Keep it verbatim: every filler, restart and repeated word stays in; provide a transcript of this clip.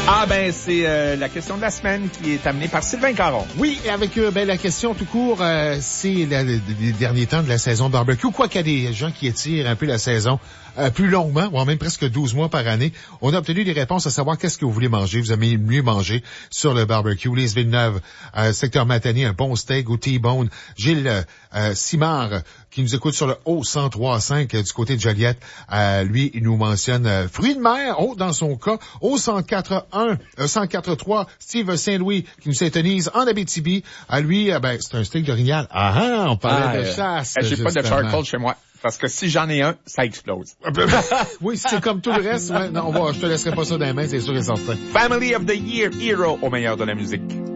Ah ben, c'est euh, la question de la semaine qui est amenée par Sylvain Caron. Oui, avec euh, ben, la question tout court, euh, c'est la, les derniers temps de la saison barbecue. Quoi qu'il y a des gens qui étirent un peu la saison euh, plus longuement, voire même presque douze mois par année, on a obtenu des réponses à savoir qu'est-ce que vous voulez manger. Vous aimez mieux manger sur le barbecue. Lise Villeneuve, euh, secteur Matane, un bon steak au T-bone. Gilles euh, euh, Simard, qui nous écoute sur le haut cent trois virgule cinq euh, du côté de Joliette. Euh, lui, il nous mentionne euh, fruits de mer, oh, dans son cas, au cent quatre un, euh, cent quatre trois, Steve Saint-Louis, qui nous s'intonise en Abitibi. À lui, euh, ben, c'est un steak d'orignal. Ah ah, on parlait ah, de euh, chasse. J'ai justement. Pas de charcoal chez moi. Parce que si j'en ai un, ça explose. Oui, c'est comme tout le reste. Ouais, non, on va, je te laisserai pas ça dans les mains, c'est sûr et certain. Family of the Year Hero au meilleur de la musique.